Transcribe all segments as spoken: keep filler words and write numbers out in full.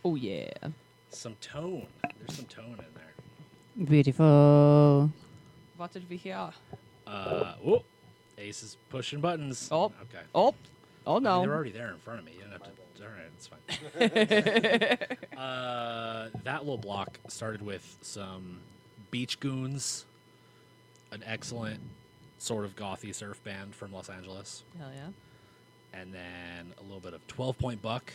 Oh, yeah. Some tone. There's some tone in there. Beautiful. What did we hear? Uh, whoop. Ace is pushing buttons. Oh. Okay. Oh. Oh, I mean, no. they're already there in front of me. You don't have to. All right, it's fine. uh, that little block started with some Beach Goons, an excellent sort of gothy surf band from Los Angeles, Hell yeah. and then a little bit of twelve Point Buck.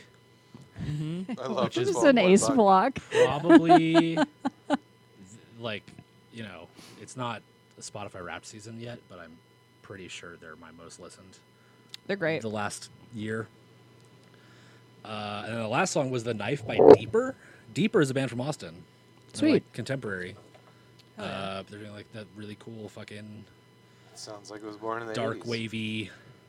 I love Which is This is twelve an point ace buck. block. Probably, th- like, you know, it's not a Spotify Wrapped season yet, but I'm pretty sure they're my most listened They're great. the last year. Uh, and then the last song was The Knife by Deeper. Deeper is a band from Austin. They're, Sweet. like, contemporary. Hell yeah. Uh, they're doing like that really cool fucking Sounds like it was born in the dark eighties. wavy,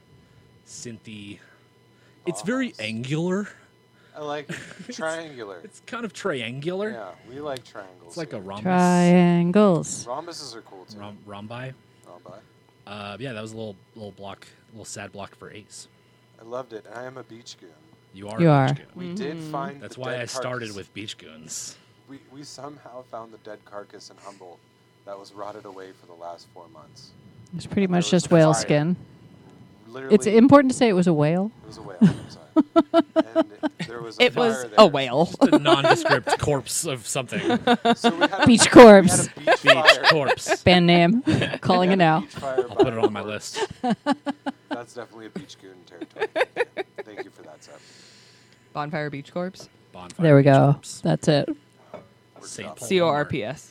synthy. It's very Awesome. angular. I like triangular. It's kind of triangular. Yeah, we like triangles. It's like a here. rhombus. Triangles. Rhombuses are cool too. Rom- rhombi. Rhombi. Uh, yeah, that was a little little block, little sad block for Ace. I loved it. I am a beach goon. You are. You a are. Beach Goon. We Mm-hmm. did find. That's the why dead I started carcass. with Beach Goons. We we somehow found the dead carcass in Humboldt that was rotted away for the last four months. It's pretty much There was just whale fire. skin. Literally, It's important to say it was a whale. It was a whale. I'm sorry. And there was a It was fire a there. whale. The nondescript corpse of something. So we had a, Beach we corpse. had a beach, Beach fire. corpse. Band name. Calling We it had a now. beach fire I'll by put it on my the list. That's definitely a beach goon territory. Thank you for that, Seb. Bonfire Beach Corpse. Bonfire There we Beach go. Corpse. That's it. We're Saint tough. Paul C O R Walmart. P S.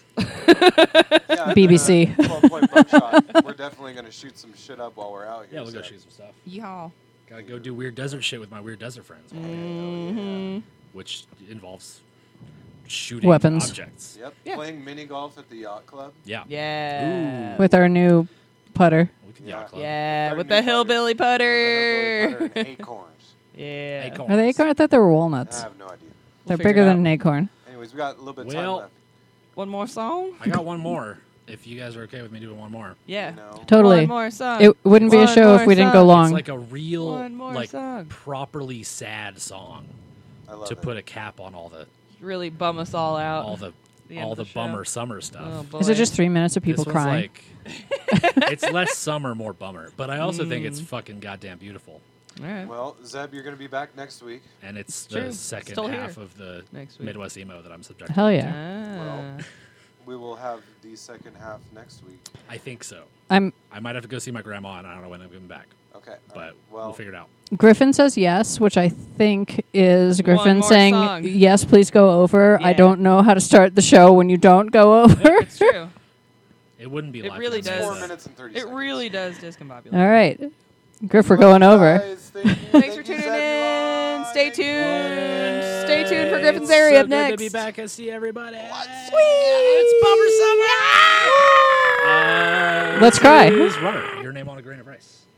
Yeah, and B B then, C. uh, twelve point buckshot. We're definitely going to shoot some shit up while we're out here. Yeah, we'll go Seb. shoot some stuff. Yeehaw. Gotta go do weird desert shit with my weird desert friends, Mm-hmm. which involves shooting Weapons. objects. Yep. Yeah. Playing mini golf at the yacht club. Yeah. Yeah. With our new putter. We could Yeah. yacht club. Yeah, Our with new the hillbilly putter. putter. With the hillbilly putter and acorns. Yeah. Acorns. Are they acorn? I thought they were I walnuts. have no idea. They're figure bigger it than out. an acorn. Anyways, we got a little bit of Well, time left. One more song? I got one more. If you guys are okay with me doing one more. Yeah. You know, Totally. One more song. It wouldn't be a One show if more we didn't go song. long. It's like a real, One more like, song. properly sad song I love to it. put a cap on all the, Really bum us all out. all the, The end all of the the show. bummer summer stuff. Oh, boy. Is it just three minutes of people this one's crying? like, it's less summer, more bummer. But I also think it's fucking goddamn beautiful. All right. Well, Zeb, you're going to be back next week. And it's True. the second Still half here. of the Next week. Midwest emo that I'm subjected Hell to. yeah. Ah. We will have the second half next week. I think so. I'm. I might have to go see my grandma, and I don't know when I'm coming back. Okay. all But right. Well, we'll figure it out. Griffin says yes, which I think is Griffin more saying song. yes, please go over. I Yeah. don't know how to start the show when you don't go over. It's true. It wouldn't be It live. really for them, does. four so- minutes and thirty It seconds. really does discombobulate. All right, Griff, we're Love going you over. guys. Thank you. Thanks Thank for you, tuning Zeb. in. Stay Thank you. tuned. Stay tuned for Griffin's It's area so up good next. to be back and see everybody. Sweet. It's bummer summer. Uh, Let's cry. this is Runner. Your name on a grain of rice.